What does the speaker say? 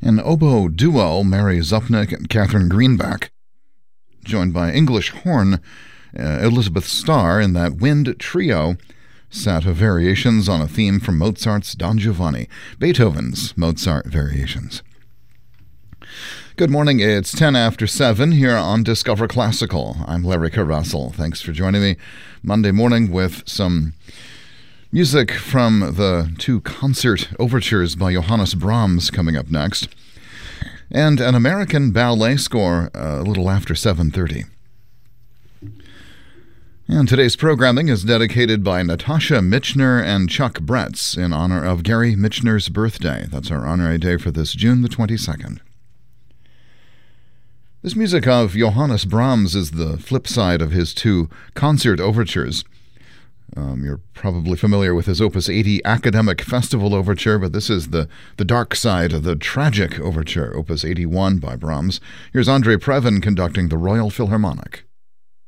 An oboe duo, Mary Zupnik and Catherine Greenback, joined by English horn Elizabeth Starr in that wind trio, set of variations on a theme from Mozart's Don Giovanni, Beethoven's Mozart Variations. Good morning, it's 10 after 7 here on Discover Classical. I'm Larry Russell. Thanks for joining me Monday morning with some music from the two concert overtures by Johannes Brahms coming up next, and an American ballet score a little after 7:30. And today's programming is dedicated by Natasha Michener and Chuck Bretz in honor of Gary Michener's birthday. That's our honorary day for this June the 22nd. This music of Johannes Brahms is the flip side of his two concert overtures. You're probably familiar with his Opus 80 Academic Festival Overture, but this is the dark side of the tragic overture, Opus 81 by Brahms. Here's Andrei Previn conducting the Royal Philharmonic.